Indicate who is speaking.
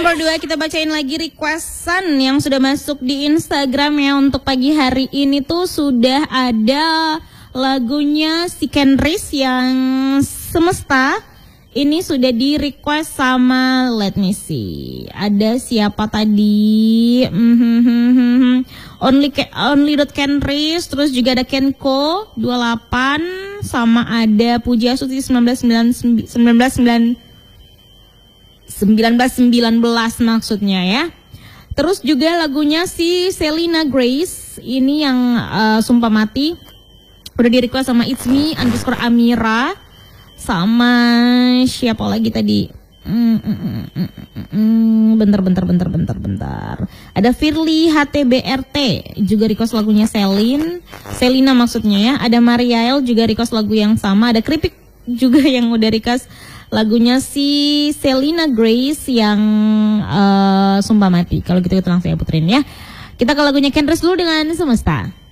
Speaker 1: nomor 2 kita bacain lagi requestan yang sudah masuk di Instagram ya. Untuk pagi hari ini tuh sudah ada lagunya si Kenris yang Semesta. Ini sudah di request sama let me see. Ada siapa tadi? Only.Kenris, terus juga ada Kenko 28 sama ada Puji Astuti 1919 maksudnya ya. Terus juga lagunya si Selena Grace ini yang Sumpah Mati udah di request sama It's Me _Amira sama siapa lagi tadi? Bentar. Ada Firly HTBRT juga request lagunya Selina maksudnya ya. Ada Mariael juga request lagu yang sama. Ada Kripik juga yang udah request lagunya si Selena Grace yang Sumpah Mati. Kalau gitu kita langsung ya puterin ya. Kita ke lagunya Kenris dulu dengan Semesta.